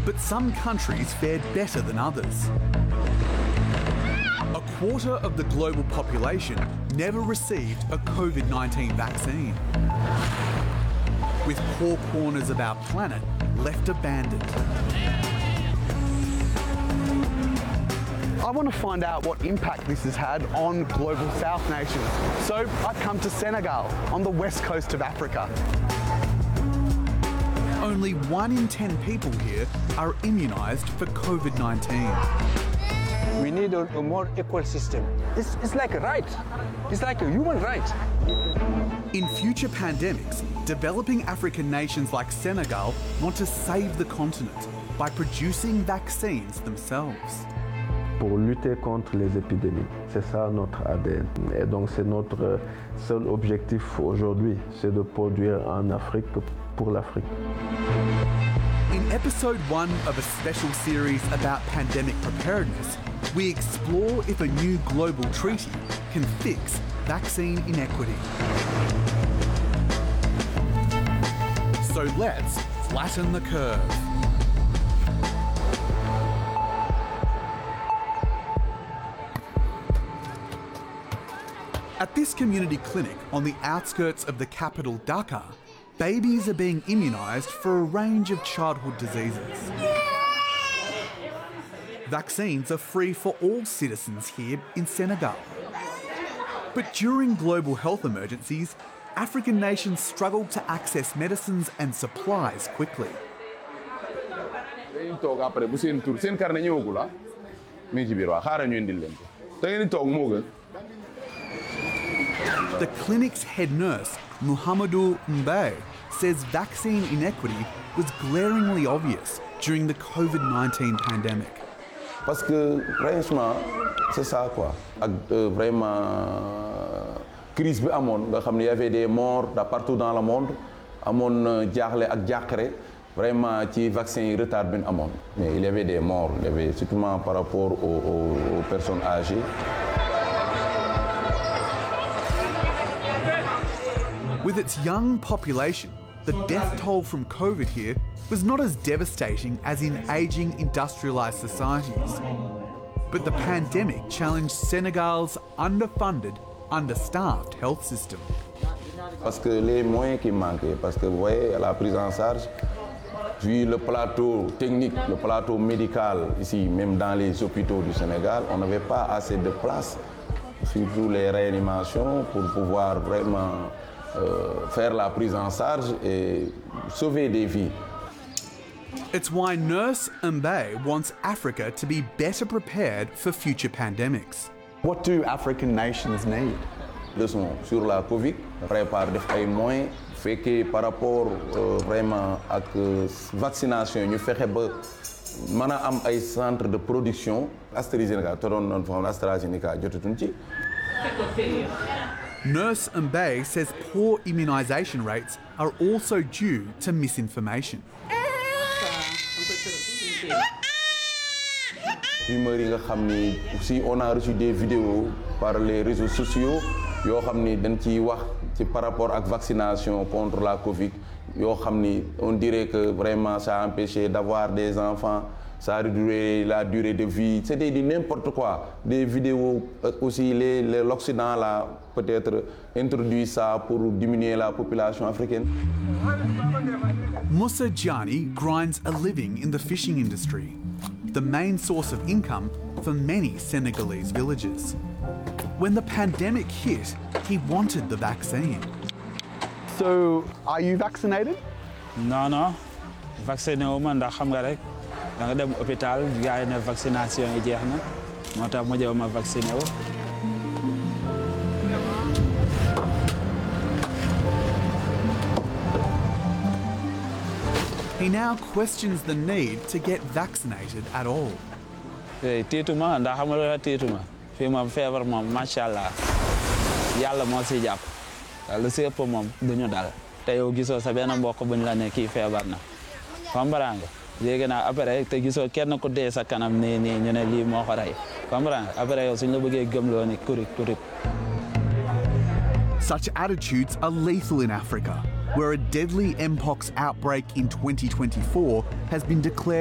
But some countries fared better than others. A quarter of the global population never received a COVID-19 vaccine, with core corners of our planet left abandoned. I want to find out what impact this has had on global South nations. So I've come to Senegal, on the west coast of Africa. Only 1 in 10 people here are immunised for COVID-19. We need a more equal system. It's like a right. It's like a human right. In future pandemics, developing African nations like Senegal want to save the continent by producing vaccines themselves. Pour lutter contre les épidémies. C'est ça notre ADN. Et donc c'est notre seul objectif aujourd'hui, c'est de produire en Afrique pour l'Afrique. In episode 1 of a special series about pandemic preparedness, we explore if a new global treaty can fix vaccine inequity. So let's flatten the curve. At this community clinic on the outskirts of the capital Dakar, babies are being immunised for a range of childhood diseases. Vaccines are free for all citizens here in Senegal. But during global health emergencies, African nations struggle to access medicines and supplies quickly. The clinic's head nurse, Muhammadu Mbaye, says vaccine inequity was glaringly obvious during the COVID-19 pandemic. Parce que franchement, c'est ça quoi. Vraiment crise bi amone nga xamni y avait des morts partout dans le monde, amone jaxlé ak jaxré vraiment ci vaccin yi retard bi amone. Mais il y avait des morts, il y avait surtout par rapport aux personnes âgées. With its young population, the death toll from COVID here was not as devastating as in ageing industrialised societies. But the pandemic challenged Senegal's underfunded, understaffed health system. Parce que les moyens qui manquaient, parce que vous voyez, la prise en charge, vu le plateau technique, le plateau médical, ici, même dans les hôpitaux du Sénégal, on n'avait pas assez de place, surtout les réanimations, pour pouvoir vraiment faire la prise en charge et sauver des vies. It's why Nurse Mbaye wants Africa to be better prepared for future pandemics. What do African nations need? Leçon sur la Covid, prépare def ay moyens, fekkee par rapport vraiment ak vaccination ñu fexé ba mëna am ay centre de production AstraZeneca te doon non fam AstraZeneca jotatuñ ci. Nurse Mbaye says poor immunisation rates are also due to misinformation. Si on a reçu des vidéos par les réseaux sociaux yoo xam ni dañ ciy wax ci par rapport ak vaccination contre la Covid yoo xam ni on dirait que vraiment ça a empêché d'avoir des enfants, ça a réduit la durée de vie, c'était du n'importe quoi. Des vidéos aussi, l'Occident là peut-être introduit ça pour diminuer la population africaine. Moussa Diani grinds a living in the fishing industry, the main source of income for many Senegalese villages. When the pandemic hit, he wanted the vaccine. So, are you vaccinated? No. Vacciné wu ma ndax xam nga rek da nga dem hôpital gaay ne vaccination yi jeex na motax ma jëw ma vacciné wu. He now questions the need to get vaccinated at all. Tiituma ndax xam nga tiituma fi ma feebar moom machallah yàlla moo si jàpp lu si ëpp moom duñu dal te yow gisoo sa benn mbokk buñ la ne kii feebar na comprendre nga léegi nag après te gisoo kenn ku dee sa kanam nii ñu ne lii moo ko rey comprendre nga après yow suñ la bëggee gëmloo ni kurik. Such attitudes are lethal in Africa, where a deadly Mpox outbreak in 2024 has been declared